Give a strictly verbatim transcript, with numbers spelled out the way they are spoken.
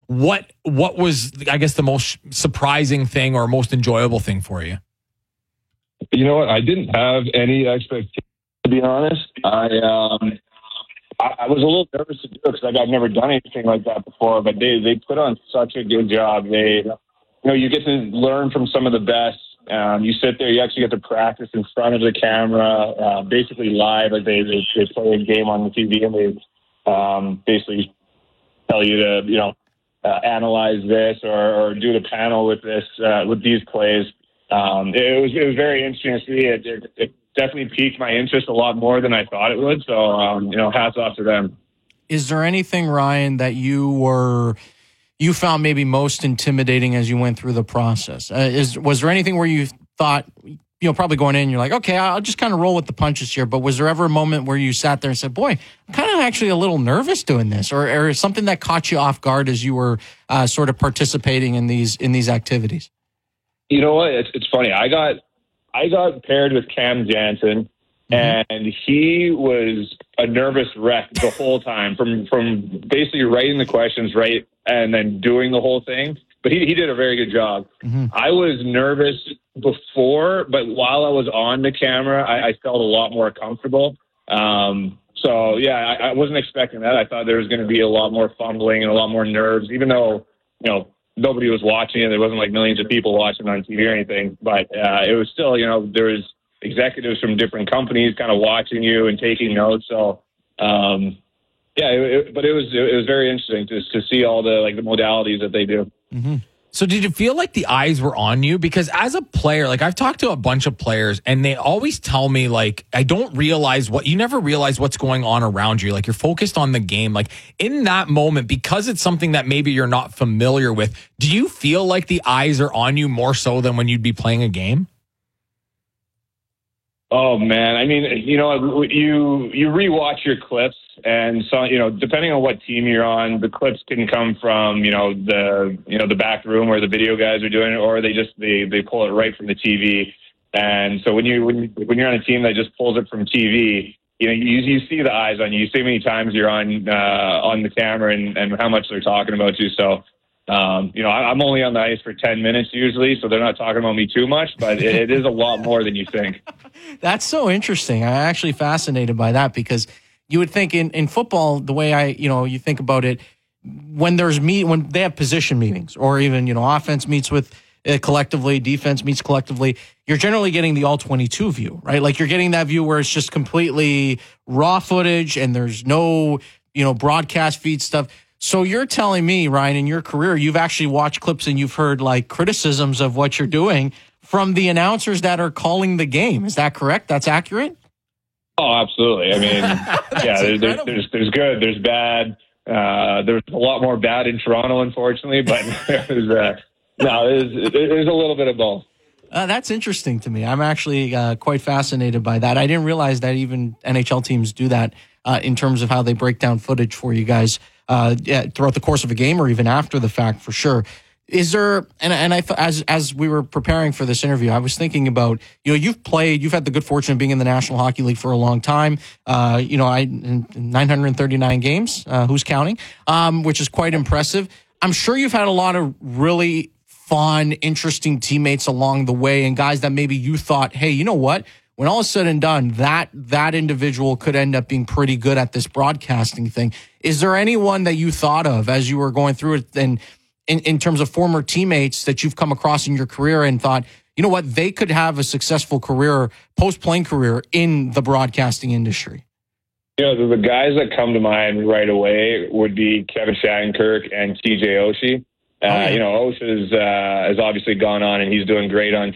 what what was, I guess, the most surprising thing or most enjoyable thing for you? You know what? I didn't have any expectations, to be honest. I um, I, I was a little nervous to do it because like, I've never done anything like that before. But they they put on such a good job. They, you know, you get to learn from some of the best. Um, you sit there, you actually get to practice in front of the camera, uh, basically live. Like they, they they play a game on the T V and they um, basically tell you to, you know, uh, analyze this or, or do the panel with this uh, with these plays. Um, it was it was very interesting to see. It, it, it definitely piqued my interest a lot more than I thought it would. So um, you know, hats off to them. Is there anything, Ryan, that you were you found maybe most intimidating as you went through the process? Uh, is was there anything where you thought, you know, probably going in, you're like, okay, I'll just kind of roll with the punches here. But was there ever a moment where you sat there and said, boy, I'm kind of actually a little nervous doing this, or, or something that caught you off guard as you were uh, sort of participating in these in these activities? You know what? It's, it's funny. I got I got paired with Cam Jansen, mm-hmm. and he was a nervous wreck the whole time, from from basically writing the questions right and then doing the whole thing. But he he did a very good job. Mm-hmm. I was nervous before, but while I was on the camera, I, I felt a lot more comfortable. Um, so yeah, I, I wasn't expecting that. I thought there was going to be a lot more fumbling and a lot more nerves, even though, you know, nobody was watching it. There wasn't like millions of people watching on T V or anything, but uh, it was still, you know, there was executives from different companies kind of watching you and taking notes. So, um, yeah, it, it, but it was it was very interesting to to see all the like the modalities that they do. Mm-hmm. So did you feel like the eyes were on you? Because as a player, like I've talked to a bunch of players and they always tell me like, I don't realize what, you never realize what's going on around you. Like you're focused on the game. Like in that moment, because it's something that maybe you're not familiar with, do you feel like the eyes are on you more so than when you'd be playing a game? Oh man, I mean, you know, you you rewatch your clips, and so you know, depending on what team you're on, the clips can come from you know the you know the back room where the video guys are doing it, or they just they they pull it right from the T V. And so when you when you, when you're on a team that just pulls it from T V, you know, you you see the eyes on you. You see how many times you're on uh, on the camera and, and how much they're talking about you. So. Um, you know, I'm only on the ice for ten minutes usually, so they're not talking about me too much, but it, it is a lot more than you think. That's so interesting. I'm actually fascinated by that because you would think in, in football, the way I, you know, you think about it, when there's meet, when they have position meetings or even, you know, offense meets with uh, collectively, defense meets collectively, you're generally getting the all twenty-two view, right? Like you're getting that view where it's just completely raw footage and there's no, you know, broadcast feed stuff. So you're telling me, Ryan, in your career, you've actually watched clips and you've heard like criticisms of what you're doing from the announcers that are calling the game. Is that correct? That's accurate? Oh, absolutely. I mean, yeah, there's, there's there's good, there's bad. Uh, there's a lot more bad in Toronto, unfortunately, but there's uh, no, there's, there's a little bit of both. Uh, that's interesting to me. I'm actually uh, quite fascinated by that. I didn't realize that even N H L teams do that uh, in terms of how they break down footage for you guys. Uh, yeah, throughout the course of a game or even after the fact, for sure. Is there, and and I as as we were preparing for this interview, I was thinking about, you know, you've played, you've had the good fortune of being in the National Hockey League for a long time. Uh, you know, I nine hundred thirty-nine games, uh, who's counting, um, which is quite impressive. I'm sure you've had a lot of really fun, interesting teammates along the way and guys that maybe you thought, hey, you know what? When all is said and done, that that individual could end up being pretty good at this broadcasting thing. Is there anyone that you thought of as you were going through it and in, in terms of former teammates that you've come across in your career and thought, you know what, they could have a successful career, post-playing career in the broadcasting industry? You know, the, the guys that come to mind right away would be Kevin Shattenkirk and T J Oshie. Uh, oh, yeah. You know, Oshie uh, has obviously gone on and he's doing great on